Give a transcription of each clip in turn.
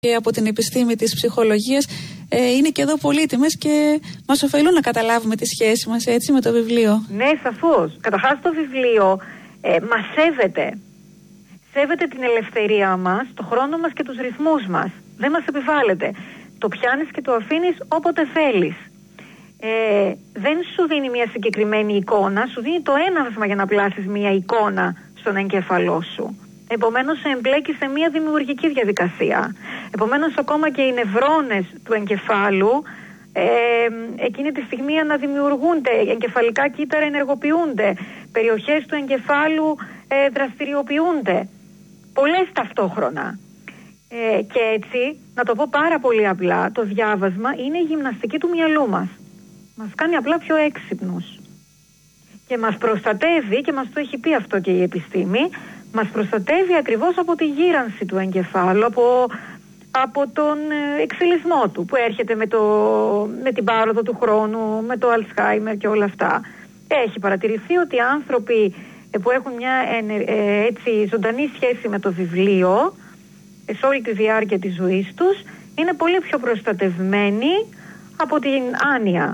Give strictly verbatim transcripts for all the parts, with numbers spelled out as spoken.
και από την επιστήμη της ψυχολογίας ε, είναι και εδώ πολύτιμες και μας ωφελούν να καταλάβουμε τη σχέση μας έτσι με το βιβλίο. Ναι, σαφώς. Καταρχάς το βιβλίο ε, μας σέβεται. Σέβεται την ελευθερία μας, το χρόνο μας και τους ρυθμούς μας. Δεν μας επιβάλλεται. Το πιάνεις και το αφήνεις όποτε θέλεις. Ε, δεν σου δίνει μια συγκεκριμένη εικόνα, σου δίνει το έναυσμα για να πλάσεις μια εικόνα στον εγκέφαλό σου. Επομένως σε εμπλέκει σε μια δημιουργική διαδικασία. Επομένως ακόμα και οι νευρώνες του εγκεφάλου ε, εκείνη τη στιγμή αναδημιουργούνται, εγκεφαλικά κύτταρα ενεργοποιούνται, περιοχές του εγκεφάλου ε, δραστηριοποιούνται. Πολλές ταυτόχρονα. Ε, και έτσι, να το πω πάρα πολύ απλά, το διάβασμα είναι η γυμναστική του μυαλού μας. Μας κάνει απλά πιο έξυπνους. Και μας προστατεύει, και μας το έχει πει αυτό και η επιστήμη, μας προστατεύει ακριβώς από τη γύρανση του εγκεφάλου, από, από τον εξυλισμό του που έρχεται με, το, με την πάροδο του χρόνου, με το Αλσχάιμερ και όλα αυτά. Έχει παρατηρηθεί ότι οι άνθρωποι που έχουν μια ε, έτσι, ζωντανή σχέση με το βιβλίο σε όλη τη διάρκεια της ζωής τους είναι πολύ πιο προστατευμένοι από την άνοια.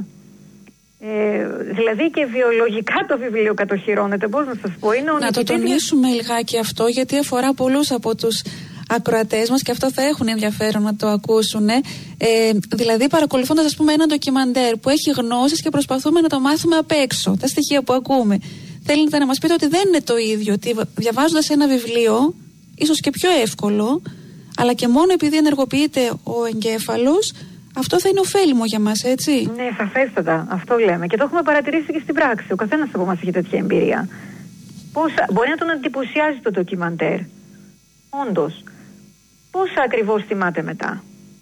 Ε, δηλαδή και βιολογικά το βιβλίο κατοχυρώνεται. Πώς να σας πω, είναι να το τονίσουμε λιγάκι αυτό, γιατί αφορά πολλούς από τους ακροατές μας και αυτό θα έχουν ενδιαφέρον να το ακούσουν. Ε, δηλαδή παρακολουθώντας ας πούμε ένα ντοκιμαντέρ που έχει γνώσεις και προσπαθούμε να το μάθουμε απ' έξω, τα στοιχεία που ακούμε, θέλετε να μας πείτε ότι δεν είναι το ίδιο, ότι διαβάζοντας ένα βιβλίο ίσως και πιο εύκολο, αλλά και μόνο επειδή ενεργοποιείται ο εγκέφαλος, αυτό θα είναι ωφέλιμο για μας, έτσι? Ναι, σαφέστατα. Αυτό λέμε. Και το έχουμε παρατηρήσει και στην πράξη. Ο καθένας από εμάς έχει τέτοια εμπειρία. Πώς, μπορεί να τον εντυπωσιάζει το ντοκιμαντέρ. Όντως. Πώς ακριβώς θυμάται μετά?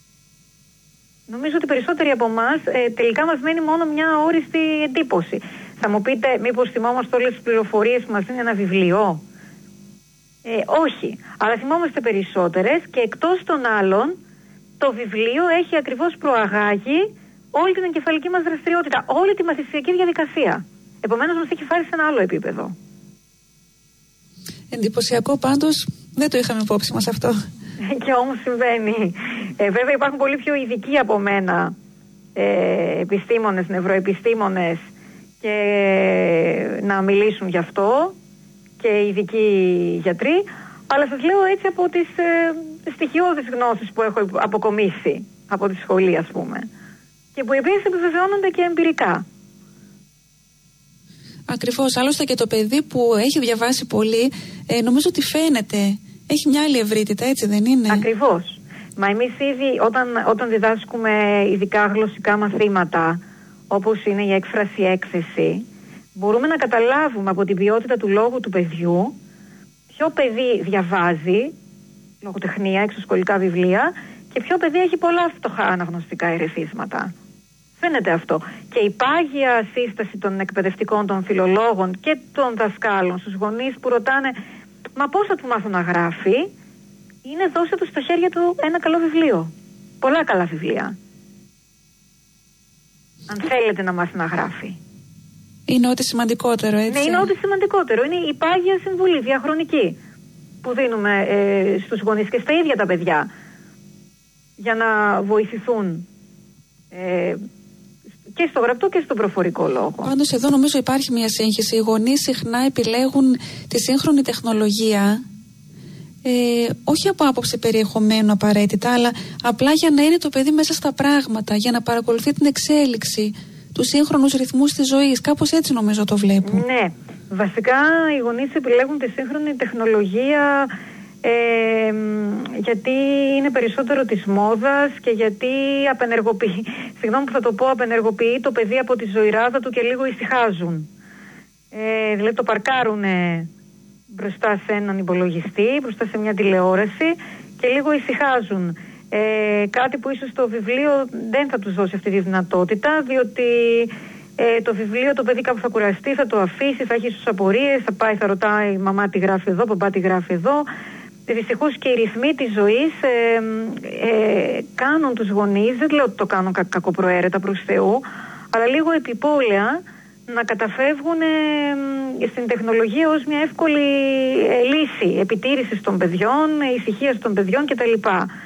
Νομίζω ότι περισσότεροι από εμάς ε, τελικά μας μένει μόνο μια όριστη εντύπωση. Θα μου πείτε, μήπως θυμόμαστε όλες τις πληροφορίες που μας δίνει ένα βιβλίο? Ε, όχι. Αλλά θυμόμαστε περισσότερες και εκτός των άλλων, το βιβλίο έχει ακριβώς προαγάγει όλη την εγκεφαλική μας δραστηριότητα, όλη τη μαθησιακή διαδικασία. Επομένως μας έχει φάρει σε ένα άλλο επίπεδο. Εντυπωσιακό πάντως, δεν το είχαμε υπόψη μας αυτό. Και όμως συμβαίνει. Ε, βέβαια υπάρχουν πολύ πιο ειδικοί από μένα ε, επιστήμονες, νευροεπιστήμονες και ε, να μιλήσουν γι' αυτό και ειδικοί γιατροί, αλλά σας λέω έτσι από τις ε, στοιχειώδεις γνώσεις που έχω αποκομίσει από τη σχολή, ας πούμε, και που επίσης επιβεβαιώνονται και εμπειρικά. Ακριβώς, άλλωστε και το παιδί που έχει διαβάσει πολύ ε, νομίζω ότι φαίνεται, έχει μια άλλη ευρύτητα, έτσι δεν είναι? Ακριβώς. Μα εμείς ήδη όταν, όταν διδάσκουμε ειδικά γλωσσικά μαθήματα, όπως είναι η έκφραση έκθεση, μπορούμε να καταλάβουμε από την ποιότητα του λόγου του παιδιού ποιο παιδί διαβάζει λογοτεχνία, εξωσχολικά βιβλία, και ποιο παιδί έχει πολλά φτωχά αναγνωστικά ερεθίσματα. Φαίνεται αυτό. Και η πάγια σύσταση των εκπαιδευτικών, των φιλολόγων και των δασκάλων στους γονείς που ρωτάνε «Μα πώς θα του μάθω να γράφει?» είναι δώσε του στα χέρια του ένα καλό βιβλίο. Πολλά καλά βιβλία. Αν θέλετε να μάθει να γράφει. Είναι ό,τι σημαντικότερο, έτσι? Ναι, είναι ό,τι σημαντικότερο. Είναι η πάγια συμβουλή διαχρονική που δίνουμε ε, στους γονείς και στα ίδια τα παιδιά για να βοηθηθούν ε, και στο γραπτό και στον προφορικό λόγο. Πάντως εδώ νομίζω υπάρχει μια σύγχυση. Οι γονείς συχνά επιλέγουν τη σύγχρονη τεχνολογία ε, όχι από άποψη περιεχομένου απαραίτητα, αλλά απλά για να είναι το παιδί μέσα στα πράγματα, για να παρακολουθεί την εξέλιξη, τους σύγχρονους ρυθμούς της ζωής. Κάπως έτσι νομίζω το βλέπω. Ναι. Βασικά οι γονείς επιλέγουν τη σύγχρονη τεχνολογία ε, γιατί είναι περισσότερο της μόδας και γιατί απενεργοποιεί, συγγνώμη που θα το πω, απενεργοποιεί το παιδί από τη ζωηράδα του και λίγο ησυχάζουν. Ε, δηλαδή το παρκάρουν μπροστά σε έναν υπολογιστή, μπροστά σε μια τηλεόραση και λίγο ησυχάζουν. Ε, κάτι που ίσως το βιβλίο δεν θα τους δώσει αυτή τη δυνατότητα, διότι ε, το βιβλίο το παιδί κάπου θα κουραστεί, θα το αφήσει, θα έχει ίσως απορίες, θα πάει, θα ρωτάει η μαμά τι γράφει εδώ, παπά τι γράφει εδώ. Δυστυχώς και οι ρυθμοί της ζωής ε, ε, κάνουν τους γονείς, δεν λέω ότι το κάνουν κα, κακοπροαίρετα προς Θεού, αλλά λίγο επιπόλαια να καταφεύγουν ε, στην τεχνολογία ως μια εύκολη ε, λύση επιτήρησης των παιδιών, ησυχίας των παιδιών κτλ.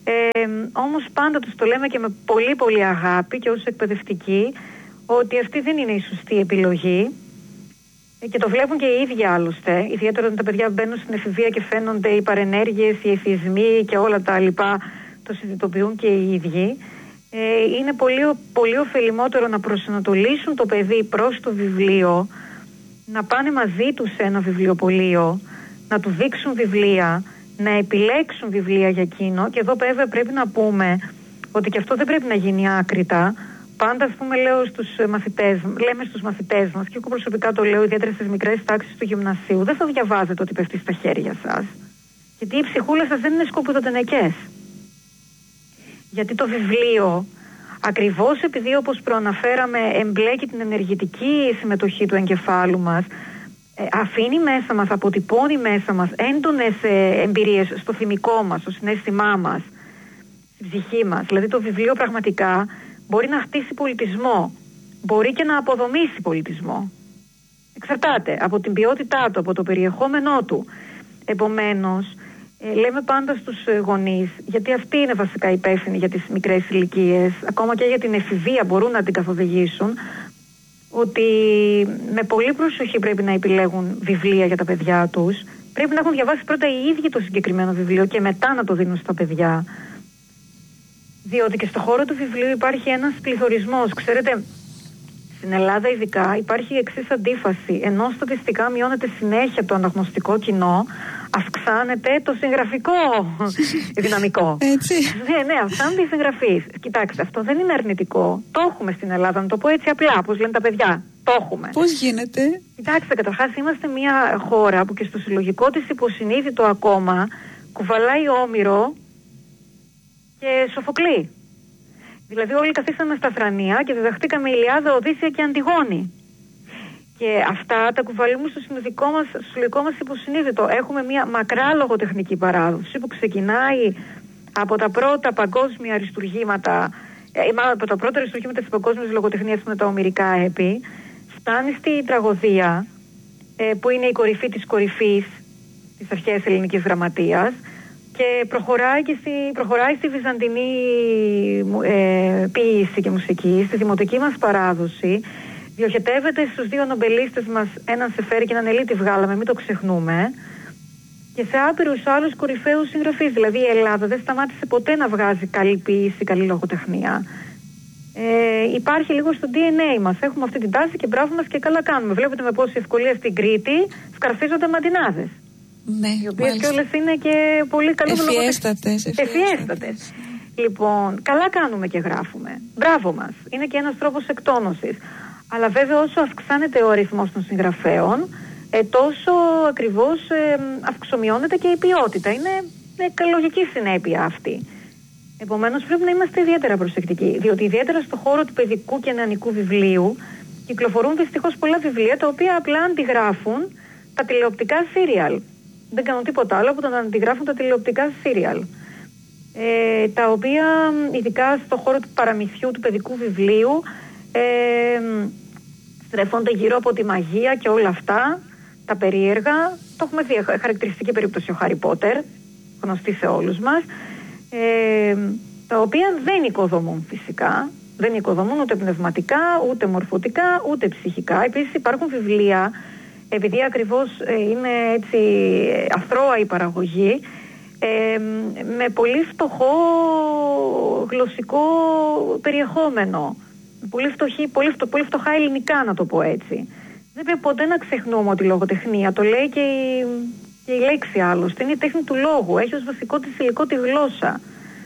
Ε, όμως πάντα τους το λέμε και με πολύ πολύ αγάπη και ως εκπαιδευτικοί, ότι αυτή δεν είναι η σωστή επιλογή. Και το βλέπουν και οι ίδιοι άλλωστε, ιδιαίτερα όταν τα παιδιά μπαίνουν στην εφηβεία και φαίνονται οι παρενέργειες, οι εθισμοί και όλα τα λοιπά, το συνειδητοποιούν και οι ίδιοι. Ε, είναι πολύ, πολύ ωφελημότερο να προσανατολίσουν το παιδί προς το βιβλίο, να πάνε μαζί τους σε ένα βιβλιοπωλείο, να του δείξουν βιβλία, να επιλέξουν βιβλία για εκείνο. Και εδώ βέβαια πρέπει να πούμε ότι και αυτό δεν πρέπει να γίνει άκρητα. Πάντα, ας πούμε, λέω στους μαθητές, λέμε στους μαθητές μας, και εγώ προσωπικά το λέω ιδιαίτερα στις μικρές τάξεις του γυμνασίου, δεν θα διαβάζετε ό,τι πέφτει στα χέρια σας. Γιατί οι ψυχούλες σας δεν είναι σκοπουδοτενεκές. Γιατί το βιβλίο, ακριβώς επειδή, όπως προαναφέραμε, εμπλέκει την ενεργητική συμμετοχή του εγκεφάλου μας, ε, αφήνει μέσα μας, αποτυπώνει μέσα μας έντονες ε, εμπειρίες στο θυμικό μας, στο συναίσθημά μας, στην ψυχή μας. Δηλαδή το βιβλίο πραγματικά μπορεί να χτίσει πολιτισμό, μπορεί και να αποδομήσει πολιτισμό. Εξαρτάται από την ποιότητά του, από το περιεχόμενό του. Επομένως, ε, λέμε πάντα στους γονείς, γιατί αυτοί είναι βασικά υπεύθυνοι για τις μικρές ηλικίες, ακόμα και για την εφηβεία μπορούν να την καθοδηγήσουν, ότι με πολύ προσοχή πρέπει να επιλέγουν βιβλία για τα παιδιά τους. Πρέπει να έχουν διαβάσει πρώτα οι ίδιοι το συγκεκριμένο βιβλίο και μετά να το δίνουν στα παιδιά. Διότι και στο χώρο του βιβλίου υπάρχει ένας πληθωρισμός. Ξέρετε, στην Ελλάδα ειδικά υπάρχει η εξής αντίφαση. Ενώ στατιστικά μειώνεται συνέχεια το αναγνωστικό κοινό, αυξάνεται το συγγραφικό δυναμικό. Έτσι. Ναι, ναι, αυξάνονται οι συγγραφείς. Κοιτάξτε, αυτό δεν είναι αρνητικό. Το έχουμε στην Ελλάδα, να το πω έτσι απλά, όπως λένε τα παιδιά. Το έχουμε. Πώς γίνεται? Κοιτάξτε, καταρχάς είμαστε μια χώρα που και στο συλλογικό της υποσυνείδητο ακόμα κουβαλάει Όμηρο και Σοφοκλή. Δηλαδή όλοι καθίσαμε στα θρανία και διδαχτήκαμε Ηλιάδα, Οδύσσεια και Αντιγόνη. Και αυτά τα κουβαλούμε στο συνειδητικό μας, στο συλλογικό μας υποσυνείδητο. Έχουμε μια μακρά λογοτεχνική παράδοση που ξεκινάει από τα πρώτα παγκόσμια αριστουργήματα, ε, από τα πρώτα αριστουργήματα της παγκόσμιας λογοτεχνίας με τα ομηρικά έπι, φτάνει στη τραγωδία, ε, που είναι η κορυφή της κορυφής της αρχαίας ελληνικής γραμματείας, και προχωράει, και στη, προχωράει στη βυζαντινή ε, ποίηση και μουσική, στη δημοτική μας παράδοση. Διοχετεύεται στους δύο νομπελίστες μας, έναν Σεφέρη και έναν Ελίτη βγάλαμε, μην το ξεχνούμε, και σε άπειρους άλλους κορυφαίους συγγραφείς. Δηλαδή η Ελλάδα δεν σταμάτησε ποτέ να βγάζει καλή ποίηση, καλή λογοτεχνία. Ε, υπάρχει λίγο στο ντι εν έι μας. Έχουμε αυτή την τάση και μπράβο μας και καλά κάνουμε. Βλέπετε με πόση ευκολία στην Κρήτη σκαρφίζονται μαντινάδες. Ναι, οι οποίες και όλες είναι και πολύ καλές ευφιέστατες. Ευφιέστατες. Λοιπόν, καλά κάνουμε και γράφουμε. Μπράβο μας. Είναι και ένας τρόπος εκτόνωσης. Αλλά βέβαια όσο αυξάνεται ο αριθμός των συγγραφέων, ε, τόσο ακριβώς ε, αυξομειώνεται και η ποιότητα. Είναι ε, λογική συνέπεια αυτή. Επομένως πρέπει να είμαστε ιδιαίτερα προσεκτικοί, διότι ιδιαίτερα στον χώρο του παιδικού και νεανικού βιβλίου κυκλοφορούν δυστυχώς πολλά βιβλία τα οποία απλά αντιγράφουν τα τηλεοπτικά σύριαλ. Δεν κάνουν τίποτα άλλο από το να αντιγράφουν τα τηλεοπτικά σύριαλ. Ε, τα οποία ειδικά στον χώρο του παραμυθιού, του παιδικού βιβλίου, ε, στρέφονται γύρω από τη μαγεία και όλα αυτά, τα περίεργα. Το έχουμε δει, χαρακτηριστική περίπτωση ο Χάρι Πότερ, γνωστή σε όλους μας, ε, τα οποία δεν οικοδομούν φυσικά, δεν οικοδομούν ούτε πνευματικά, ούτε μορφωτικά, ούτε ψυχικά. Επίσης υπάρχουν βιβλία, επειδή ακριβώς ε, είναι έτσι αθρώα η παραγωγή, ε, με πολύ φτωχό γλωσσικό περιεχόμενο, πολύ, φτωχή, πολύ, φτω, πολύ φτωχά ελληνικά, να το πω έτσι. Δεν πρέπει ποτέ να ξεχνούμε ότι η λογοτεχνία, το λέει και η, και η λέξη άλλωστε, είναι η τέχνη του λόγου, έχει ως βασικό της υλικό τη γλώσσα.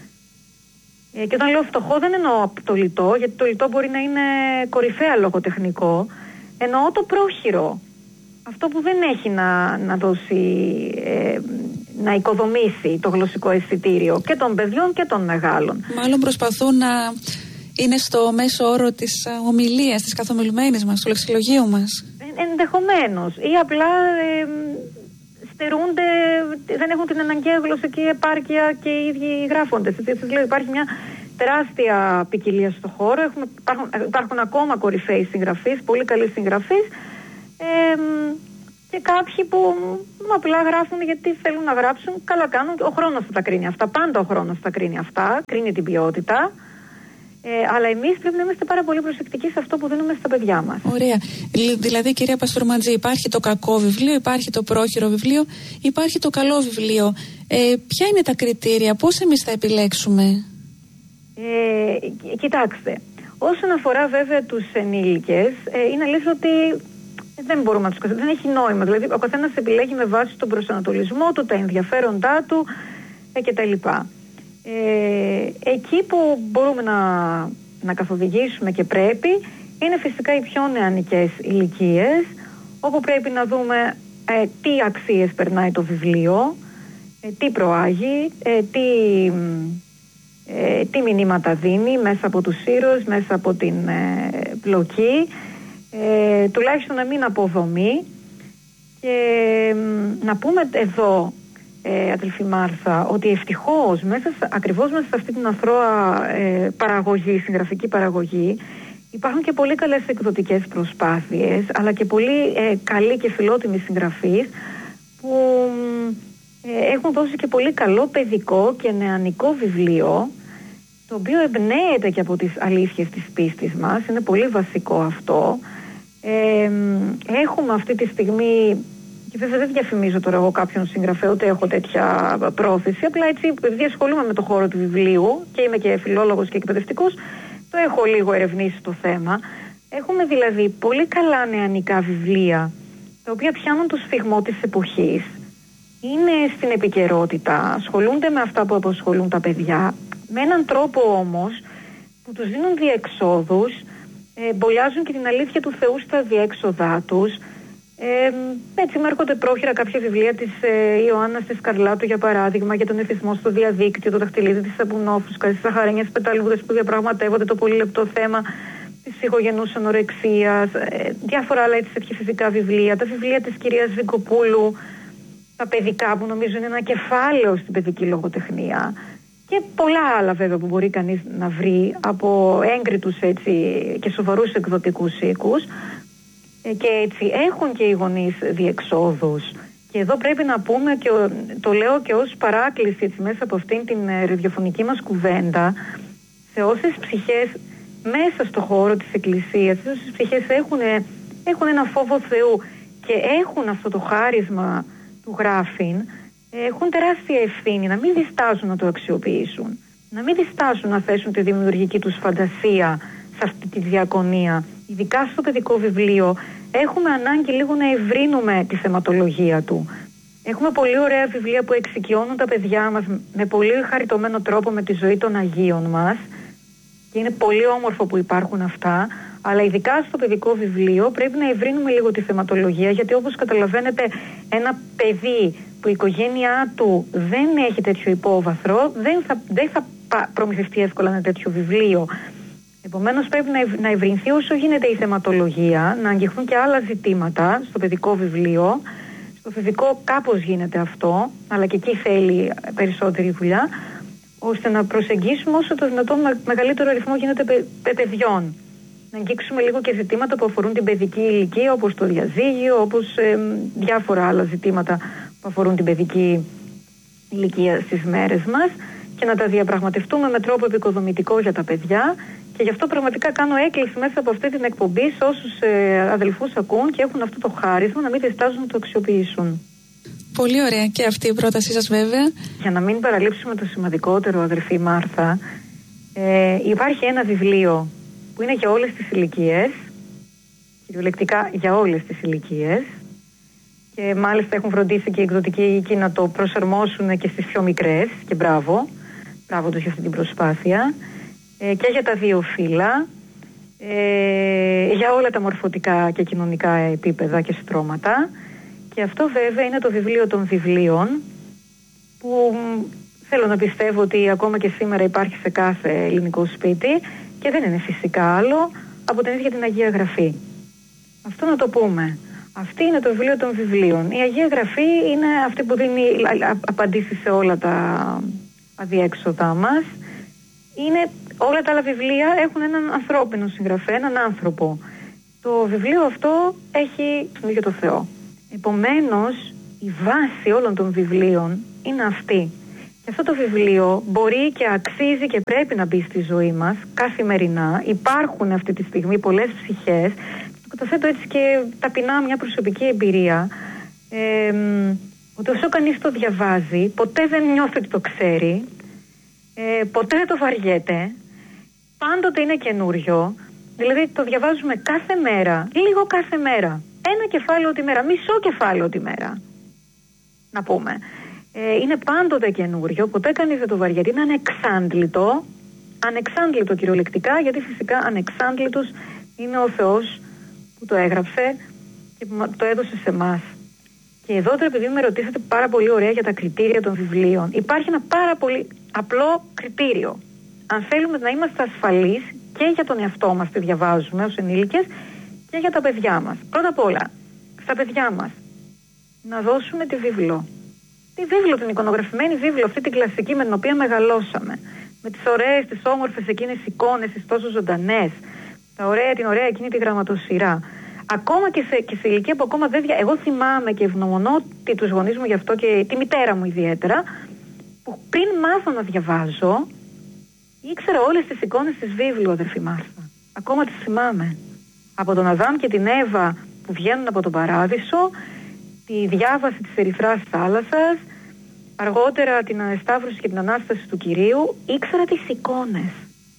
Ε, και όταν λέω φτωχό δεν εννοώ το λιτό, γιατί το λιτό μπορεί να είναι κορυφαία λογοτεχνικό, εννοώ το πρόχειρο. Αυτό που δεν έχει να, να δώσει, ε, να οικοδομήσει το γλωσσικό αισθητήριο και των παιδιών και των μεγάλων. Μάλλον προσπαθούν να είναι στο μέσο όρο της ομιλίας, της καθομιλουμένης μας, του λεξιλογίου μας. Ε, ενδεχομένως. Ή απλά ε, στερούνται, δεν έχουν την αναγκαία γλωσσική επάρκεια και οι ίδιοι γράφοντες. Σας λέω, υπάρχει μια τεράστια ποικιλία στο χώρο. Έχουμε, υπάρχουν, υπάρχουν ακόμα κορυφαίοι συγγραφείς, πολύ καλοί συγγραφείς. Ε, και κάποιοι που απλά γράφουν γιατί θέλουν να γράψουν. Καλά κάνουν, ο χρόνος θα τα κρίνει αυτά, πάντα ο χρόνος θα κρίνει αυτά, κρίνει την ποιότητα. Ε, αλλά εμείς πρέπει να είμαστε πάρα πολύ προσεκτικοί σε αυτό που δίνουμε στα παιδιά μας. Ωραία. Δηλαδή, κυρία Παστούρματζή, υπάρχει το κακό βιβλίο, υπάρχει το πρόχειρο βιβλίο, υπάρχει το καλό βιβλίο. Ε, ποια είναι τα κριτήρια, πώς εμείς θα επιλέξουμε? Ε, κοιτάξτε, όσον αφορά βέβαια τους ενήλικες, ε, είναι αλήθεια ότι δεν μπορούμε να τους δεν έχει νόημα. Δηλαδή, ο καθένας επιλέγει με βάση τον προσανατολισμό του, τα ενδιαφέροντά του ε, κτλ. Ε, εκεί που μπορούμε να, να καθοδηγήσουμε και πρέπει είναι φυσικά οι πιο νεανικές ηλικίες, όπου πρέπει να δούμε ε, τι αξίες περνάει το βιβλίο, ε, τι προάγει, ε, τι, ε, τι μηνύματα δίνει μέσα από τους ήρωες, μέσα από την ε, πλοκή, ε, τουλάχιστον να μην αποδομεί. Και ε, να πούμε εδώ, Ε, αδελφή Μάρθα, ότι ευτυχώς μέσα, ακριβώς μέσα σε αυτή την αθρώα ε, παραγωγή, συγγραφική παραγωγή, υπάρχουν και πολύ καλές εκδοτικές προσπάθειες, αλλά και πολύ ε, καλοί και φιλότιμοι συγγραφείς που ε, έχουν δώσει και πολύ καλό παιδικό και νεανικό βιβλίο, το οποίο εμπνέεται και από τις αλήθειες της πίστης μας. Είναι πολύ βασικό αυτό. Ε, έχουμε αυτή τη στιγμή, και βέβαια δεν διαφημίζω τώρα εγώ κάποιον συγγραφέα, ούτε έχω τέτοια πρόθεση. Απλά έτσι, επειδή ασχολούμαι με το χώρο του βιβλίου και είμαι και φιλόλογος και εκπαιδευτικός, το έχω λίγο ερευνήσει το θέμα. Έχουμε δηλαδή πολύ καλά νεανικά βιβλία, τα οποία πιάνουν το σφιγμό της εποχής, είναι στην επικαιρότητα, ασχολούνται με αυτά που απασχολούν τα παιδιά, με έναν τρόπο όμως που τους δίνουν διεξόδους, ε, μπολιάζουν και την αλήθεια του Θεού στα διέξοδά τους. Ε, έτσι μου έρχονται πρόχειρα κάποια βιβλία της ε, Ιωάννας της Καρλάτου, για παράδειγμα, για τον εθισμό στο διαδίκτυο, το δαχτυλίδι της Σαπουνόφουσκας, τις Σαχαρένιες Πεταλούδες που διαπραγματεύονται το πολύ λεπτό θέμα της ψυχογενούς ανορεξίας, ε, διάφορα άλλα έτσι φυσικά βιβλία, τα βιβλία της κυρίας Βικοπούλου, τα παιδικά που νομίζω είναι ένα κεφάλαιο στην παιδική λογοτεχνία, και πολλά άλλα βέβαια που μπορεί κανείς να βρει από έγκριτους έτσι και σοβαρούς εκδοτικούς οίκους. Και έτσι έχουν και οι γονείς διεξόδους. Και εδώ πρέπει να πούμε, και το λέω και ως παράκληση έτσι, μέσα από αυτήν την ραδιοφωνική μας κουβέντα, σε όσες ψυχές μέσα στο χώρο της Εκκλησίας, σε όσες ψυχές έχουν, έχουν ένα φόβο Θεού και έχουν αυτό το χάρισμα του γράφειν, έχουν τεράστια ευθύνη να μην διστάζουν να το αξιοποιήσουν, να μην διστάζουν να θέσουν τη δημιουργική τους φαντασία σε αυτή τη διακονία. Ειδικά στο παιδικό βιβλίο έχουμε ανάγκη λίγο να ευρύνουμε τη θεματολογία του. Έχουμε πολύ ωραία βιβλία που εξοικειώνουν τα παιδιά μας με πολύ χαριτωμένο τρόπο με τη ζωή των Αγίων μας, και είναι πολύ όμορφο που υπάρχουν αυτά, αλλά ειδικά στο παιδικό βιβλίο πρέπει να ευρύνουμε λίγο τη θεματολογία, γιατί όπως καταλαβαίνετε, ένα παιδί που η οικογένειά του δεν έχει τέτοιο υπόβαθρο δεν θα, δεν θα προμηθευτεί εύκολα ένα τέτοιο βιβλίο. Επομένως πρέπει να ευρυνθεί όσο γίνεται η θεματολογία, να αγγιχθούν και άλλα ζητήματα στο παιδικό βιβλίο. Στο φυσικό κάπως γίνεται αυτό, αλλά και εκεί θέλει περισσότερη δουλειά, ώστε να προσεγγίσουμε όσο το δυνατόν μεγαλύτερο αριθμό γίνεται παι, παι, παιδιών. Να αγγίξουμε λίγο και ζητήματα που αφορούν την παιδική ηλικία, όπως το διαζύγιο, όπως ε, διάφορα άλλα ζητήματα που αφορούν την παιδική ηλικία στις μέρες μας, και να τα διαπραγματευτούμε με τρόπο επικοδομητικό για τα παιδιά. Και γι' αυτό πραγματικά κάνω έκκληση μέσα από αυτή την εκπομπή σε όσους ε, αδελφούς ακούν και έχουν αυτό το χάρισμα να μην διστάζουν να το αξιοποιήσουν. Πολύ ωραία και αυτή η πρότασή σας βέβαια. Για να μην παραλείψουμε το σημαντικότερο, αδελφή Μάρθα, ε, υπάρχει ένα βιβλίο που είναι για όλες τις ηλικίες, κυριολεκτικά για όλες τις ηλικίες, και μάλιστα έχουν φροντίσει και οι εκδοτικοί οίκοι να το προσαρμόσουν και στις πιο μικρές, και μπράβο, μπράβο τους για αυτή την προσπάθεια. Ε, και για τα δύο φύλλα, ε, για όλα τα μορφωτικά και κοινωνικά επίπεδα και στρώματα. Και αυτό βέβαια είναι το βιβλίο των βιβλίων, που θέλω να πιστεύω ότι ακόμα και σήμερα υπάρχει σε κάθε ελληνικό σπίτι, και δεν είναι φυσικά άλλο από την ίδια την Αγία Γραφή. Αυτό να το πούμε. Αυτή είναι το βιβλίο των βιβλίων. Η Αγία Γραφή είναι αυτή που δίνει απαντήσεις σε όλα τα αδιέξοδά μας. Είναι, όλα τα άλλα βιβλία έχουν έναν ανθρώπινο συγγραφέα, έναν άνθρωπο. Το βιβλίο αυτό έχει τον ίδιο το Θεό. Επομένως, η βάση όλων των βιβλίων είναι αυτή. Και αυτό το βιβλίο μπορεί και αξίζει και πρέπει να μπει στη ζωή μας καθημερινά. Υπάρχουν αυτή τη στιγμή πολλές ψυχές. Το καταθέτω έτσι και ταπεινά μια προσωπική εμπειρία. Ε, ότι όσο κανείς το διαβάζει, ποτέ δεν νιώθει ότι το ξέρει, ε, ποτέ δεν το βαριέται, πάντοτε είναι καινούριο. Δηλαδή το διαβάζουμε κάθε μέρα, λίγο κάθε μέρα. Ένα κεφάλαιο τη μέρα, μισό κεφάλαιο τη μέρα. Να πούμε. Ε, είναι πάντοτε καινούριο, ποτέ κανείς δεν το βαριέται. Είναι ανεξάντλητο, ανεξάντλητο κυριολεκτικά, γιατί φυσικά ανεξάντλητος είναι ο Θεός που το έγραψε και που το έδωσε σε εμάς. Και εδώ τώρα, επειδή με ρωτήσατε πάρα πολύ ωραία για τα κριτήρια των βιβλίων, υπάρχει ένα πάρα πολύ απλό κριτήριο. Αν θέλουμε να είμαστε ασφαλείς και για τον εαυτό μας τη διαβάζουμε ως ενήλικες και για τα παιδιά μας. Πρώτα απ' όλα, στα παιδιά μας, να δώσουμε τη βίβλο. Τη βίβλο, την εικονογραφημένη βίβλο, αυτή την κλασική με την οποία μεγαλώσαμε. Με τις ωραίες, τις όμορφες εκείνες εικόνες, τις τόσο ζωντανές. Τα ωραία, την ωραία εκείνη τη γραμματοσυρά. Ακόμα και σε, και σε ηλικία που ακόμα δεν δια... Εγώ θυμάμαι και ευγνωμονώ τους γονείς μου γι' αυτό και τη μητέρα μου ιδιαίτερα, που πριν μάθω να διαβάζω, ήξερα όλες τις εικόνες της βίβλου, αδερφή Μάρθα. Ακόμα τις θυμάμαι. Από τον Αδάμ και την Εύα που βγαίνουν από τον Παράδεισο, τη διάβαση της ερυθράς θάλασσας, αργότερα την Ανεσταύρωση και την Ανάσταση του Κυρίου, ήξερα τις εικόνες.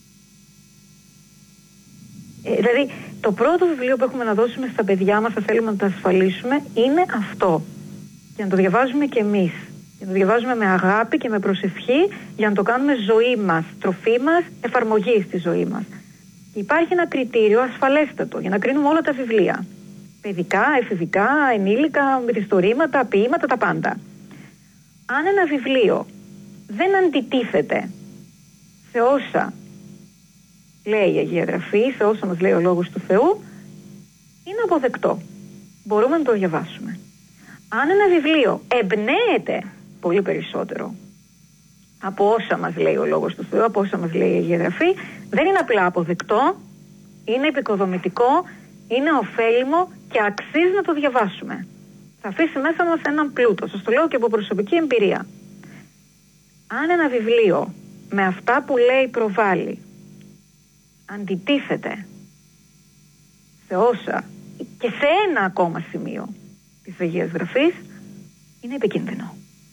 Ε, δηλαδή, το πρώτο βιβλίο που έχουμε να δώσουμε στα παιδιά μας, θα θέλουμε να το ασφαλίσουμε, είναι αυτό. Και να το διαβάζουμε κι εμείς. Και να το διαβάζουμε με αγάπη και με προσευχή, για να το κάνουμε ζωή μας, τροφή μας, εφαρμογή στη ζωή μας. Και υπάρχει ένα κριτήριο ασφαλέστατο για να κρίνουμε όλα τα βιβλία. Παιδικά, εφηβικά, ενήλικα, μυθιστορήματα, ποίηματα, τα πάντα. Αν ένα βιβλίο δεν αντιτίθεται σε όσα λέει η Αγία Γραφή, σε όσα μας λέει ο Λόγος του Θεού, είναι αποδεκτό. Μπορούμε να το διαβάσουμε. Αν ένα βιβλίο εμπνέεται πολύ περισσότερο από όσα μας λέει ο Λόγος του Θεού, από όσα μας λέει η Αγία Γραφή, δεν είναι απλά αποδεκτό, είναι επικοδομητικό, είναι ωφέλιμο και αξίζει να το διαβάσουμε. Θα αφήσει μέσα μας έναν πλούτο. Σας το λέω και από προσωπική εμπειρία. Αν ένα βιβλίο με αυτά που λέει προβάλλει αντιτίθεται σε όσα και σε ένα ακόμα σημείο της Αγίας Γραφής, είναι επικίνδυνο.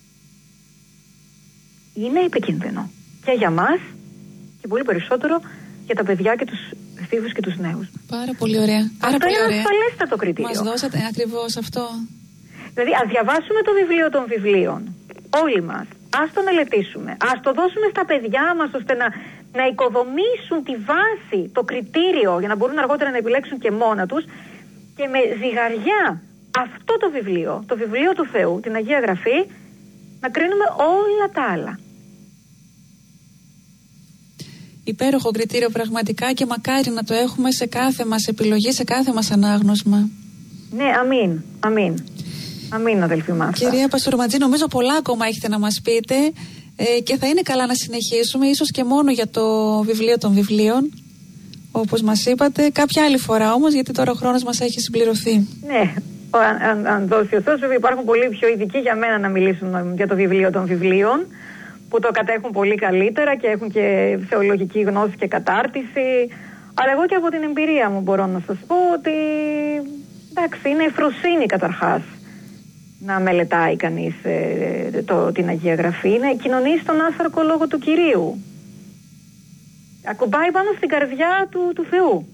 Είναι επικίνδυνο. Και για μας και πολύ περισσότερο για τα παιδιά και τους εφήβους και τους νέους. Πάρα πολύ ωραία. Πάρα αυτό πολύ είναι ωραία. ασφαλέστατο κριτήριο. Μας δώσατε ακριβώς αυτό. Δηλαδή, ας διαβάσουμε το βιβλίο των βιβλίων. Όλοι μας. Ας το μελετήσουμε. Ας το δώσουμε στα παιδιά μας, ώστε να, να οικοδομήσουν τη βάση, το κριτήριο, για να μπορούν αργότερα να επιλέξουν και μόνα τους. Και με ζυγαριά αυτό το βιβλίο, το βιβλίο του Θεού, την Αγία Γραφή, να κρίνουμε όλα τα άλλα. Υπέροχο κριτήριο πραγματικά, και μακάρι να το έχουμε σε κάθε μας επιλογή, σε κάθε μας ανάγνωσμα. Ναι, αμήν, αμήν. Αμήν, αδελφή Μάρθα. Κυρία Παστοροματζή, νομίζω πολλά ακόμα έχετε να μας πείτε, ε, και θα είναι καλά να συνεχίσουμε, ίσως και μόνο για το βιβλίο των βιβλίων, όπως μας είπατε, κάποια άλλη φορά όμως, γιατί τώρα ο χρόνος μας έχει συμπληρωθεί. Ναι, αν, αν, αν δώσει ο Θεός, υπάρχουν πολύ πιο ειδικοί για μένα να μιλήσουν για το βιβλίο των βιβλίων, που το κατέχουν πολύ καλύτερα και έχουν και θεολογική γνώση και κατάρτιση. Αλλά εγώ και από την εμπειρία μου μπορώ να σας πω ότι, εντάξει, είναι ευφροσύνη καταρχάς να μελετάει κανείς ε, το, την Αγία Γραφή. Είναι κοινωνεί στον άσαρκο λόγο του Κυρίου. Ακουμπάει πάνω στην καρδιά του, του Θεού.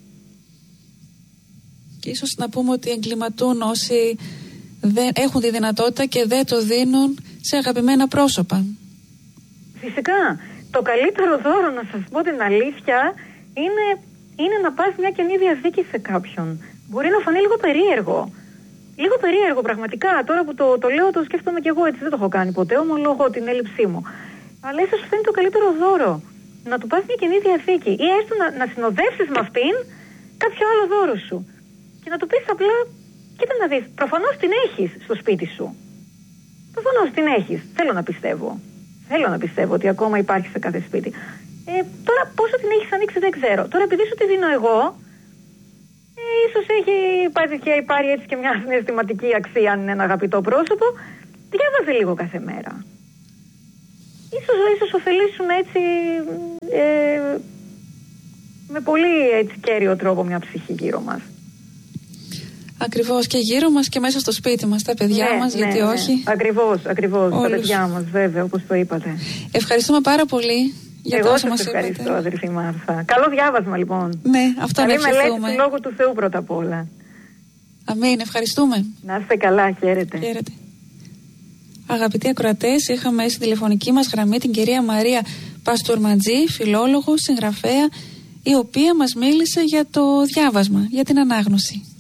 Και ίσως να πούμε ότι εγκληματούν όσοι δεν έχουν τη δυνατότητα και δεν το δίνουν σε αγαπημένα πρόσωπα. Φυσικά. Το καλύτερο δώρο, να σας πω την αλήθεια, είναι, είναι να πας μια Καινή Διαθήκη σε κάποιον. Μπορεί να φανεί λίγο περίεργο. Λίγο περίεργο πραγματικά. Τώρα που το, το λέω, το σκέφτομαι κι εγώ έτσι. Δεν το έχω κάνει ποτέ, ομολογώ την έλλειψή μου. Αλλά ίσως σου φαίνεται το καλύτερο δώρο. Να του πας μια Καινή Διαθήκη. Ή έστω να, να συνοδεύσεις με αυτήν κάποιο άλλο δώρο σου. Και να του πεις απλά, κοίτα να δεις, προφανώς την έχεις στο σπίτι σου. Προφανώς την έχεις. Θέλω να πιστεύω. Θέλω να πιστεύω ότι ακόμα υπάρχει σε κάθε σπίτι. Ε, τώρα πόσο την έχεις ανοίξει δεν ξέρω. Τώρα επειδή σου τη δίνω εγώ, ε, ίσως έχει πάρει, πάρει έτσι και μια συναισθηματική αξία αν είναι ένα αγαπητό πρόσωπο. Διάβαζε λίγο κάθε μέρα. Ίσως, ίσως ωφελήσουν έτσι ε, με πολύ έτσι κέριο τρόπο μια ψυχή γύρω μας. Ακριβώς, και γύρω μας και μέσα στο σπίτι μας, τα παιδιά ναι, μας, ναι, γιατί ναι. όχι. Ακριβώς, ακριβώς, Όλους. τα παιδιά μας, βέβαια, όπως το είπατε. Ευχαριστούμε πάρα πολύ για Εγώ το όσο σας μας ευχαριστώ, είπατε. αδερφή Μάρθα. Καλό διάβασμα, λοιπόν. Ναι, αυτό να ευχηθούμε. Καλή ευχηθούμε. μελέτη του Λόγου του Θεού πρώτα απ' όλα. Αμήν, ευχαριστούμε. Να είστε καλά, χαίρετε. Χαίρετε. Αγαπητοί ακροατές, είχαμε στη τηλεφωνική μας γραμμή την κυρία Μαρία Παστουρματζή, φιλόλογο, συγγραφέα, η οποία μας μίλησε για το διάβασμα, για την ανάγνωση.